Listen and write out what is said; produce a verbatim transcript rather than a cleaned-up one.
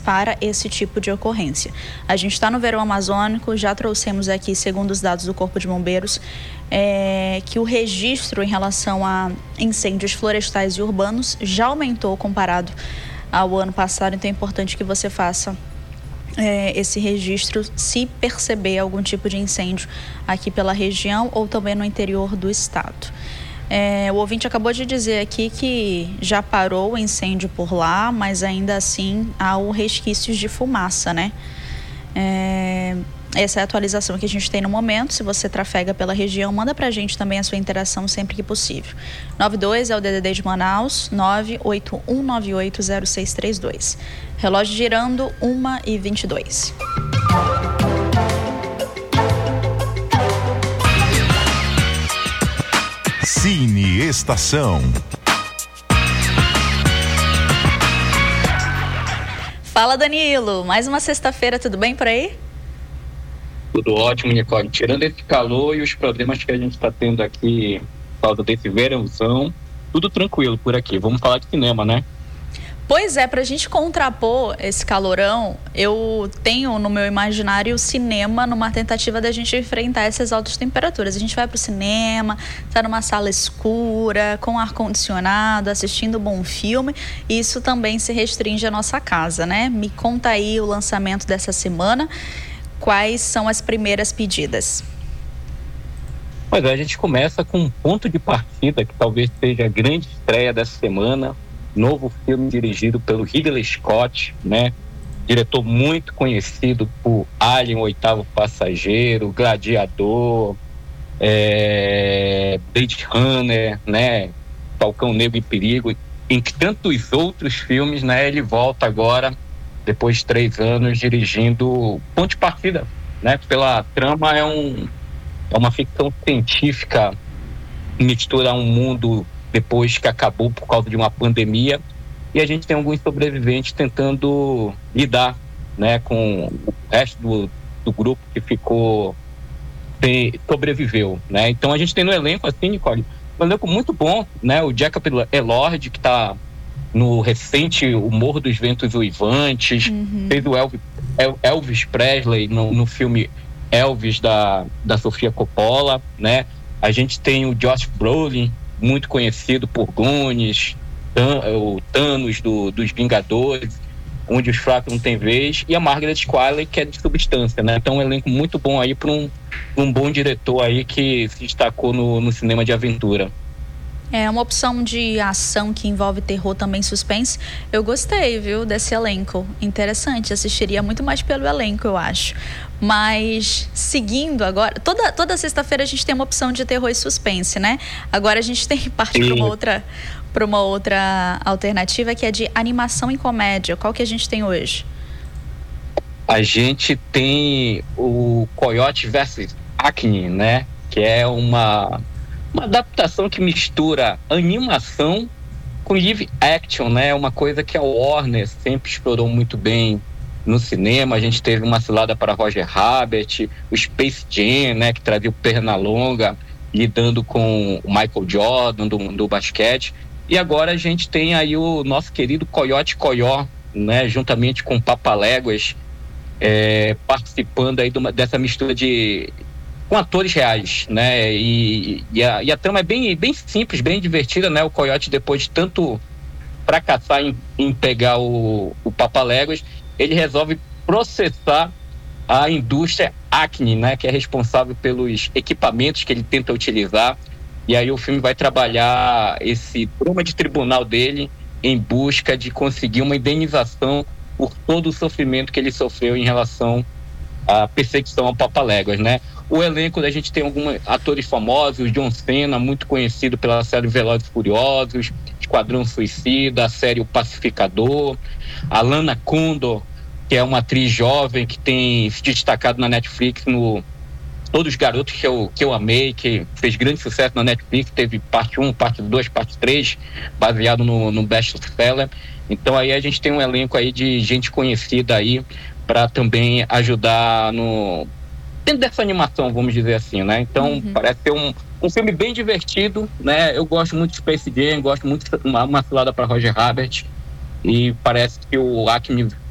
para esse tipo de ocorrência. A gente está no verão amazônico, já trouxemos aqui, segundo os dados do Corpo de Bombeiros, é, que o registro em relação a incêndios florestais e urbanos já aumentou comparado ao ano passado, então é importante que você faça É, esse registro se perceber algum tipo de incêndio aqui pela região ou também no interior do estado. É, o ouvinte acabou de dizer aqui que já parou o incêndio por lá, mas ainda assim há o resquícios de fumaça, né? É, essa é a atualização que a gente tem no momento. Se você trafega pela região, manda pra gente também a sua interação sempre que possível. nove dois é o D D D de Manaus, nove oito um nove oito zero seis três dois. Relógio girando, uma e vinte e dois. Cine Estação. Fala, Danilo, mais uma sexta-feira, tudo bem por aí? Tudo ótimo, Nicole. Tirando esse calor e os problemas que a gente está tendo aqui por causa desse verãozão, tudo tranquilo por aqui. Vamos falar de cinema, né? Pois é, pra gente contrapor esse calorão, eu tenho no meu imaginário o cinema numa tentativa da gente enfrentar essas altas temperaturas. A gente vai pro cinema, tá numa sala escura, com ar-condicionado, assistindo um bom filme, e isso também se restringe à nossa casa, né? Me conta aí o lançamento dessa semana, quais são as primeiras pedidas? Pois é, a gente começa com um ponto de partida que talvez seja a grande estreia dessa semana. Novo filme dirigido pelo Ridley Scott, né? Diretor muito conhecido por Alien, o Oitavo Passageiro, Gladiador, é... Blade Runner, né? Falcão Negro em Perigo, entre tantos outros filmes, né? Ele volta agora, depois de três anos, dirigindo Ponto de Partida, né? Pela trama é, um, é uma ficção científica que mistura um mundo depois que acabou por causa de uma pandemia, e a gente tem alguns sobreviventes tentando lidar, né, com o resto do, do grupo que ficou, tem, sobreviveu, né? Então a gente tem no elenco, assim, Nicole, um elenco muito bom, né? O Jacob Elord, que está no recente O Morro dos Ventos Uivantes, uhum. fez o Elvis, Elvis Presley no, no filme Elvis da, da Sofia Coppola, né? A gente tem o Josh Brolin, muito conhecido por Goonies, o Thanos do, dos Vingadores, Onde os Fracos Não Têm Vez, e a Margaret Qualley, que é de Substância, né? Então, um elenco muito bom aí para um, um bom diretor aí que se destacou no, no cinema de aventura. É uma opção de ação que envolve terror, também suspense. Eu gostei, viu, desse elenco. Interessante, assistiria muito mais pelo elenco, eu acho. Mas, seguindo agora... Toda, toda sexta-feira a gente tem uma opção de terror e suspense, né? Agora a gente tem parte para uma outra, para uma outra alternativa, que é de animação e comédia. Qual que a gente tem hoje? A gente tem o Coyote versus Acne, né? Que é uma... uma adaptação que mistura animação com live action, né? Uma coisa que a Warner sempre explorou muito bem no cinema. A gente teve uma cilada para Roger Rabbit, o Space Jam, né? Que trazia o Pernalonga lidando com o Michael Jordan do, do basquete. E agora a gente tem aí o nosso querido Coyote Coyó, né? Juntamente com o Papaléguas, é, participando aí de uma, dessa mistura de... com atores reais, né? E, e, a, e a trama é bem, bem simples, bem divertida, né? O Coyote, depois de tanto fracassar em, em pegar o, o Papaléguas, ele resolve processar a indústria Acme, né? Que é responsável pelos equipamentos que ele tenta utilizar. E aí o filme vai trabalhar esse drama de tribunal dele em busca de conseguir uma indenização por todo o sofrimento que ele sofreu em relação à perseguição ao Papaléguas, né? O elenco, a gente tem alguns atores famosos, o John Cena, muito conhecido pela série Velozes e Furiosos, Esquadrão Suicida, a série O Pacificador, a Lana Condor, que é uma atriz jovem que tem se destacado na Netflix no Todos os Garotos que eu, que eu Amei, que fez grande sucesso na Netflix, teve parte um, parte dois, parte três, baseado no, no best-seller. Então aí a gente tem um elenco aí de gente conhecida aí para também ajudar no... dentro dessa animação, vamos dizer assim, né? Então, uhum. parece ser um, um filme bem divertido, né? Eu gosto muito de Space Jam, gosto muito de uma, uma cilada para Roger Rabbit, e parece que o Acme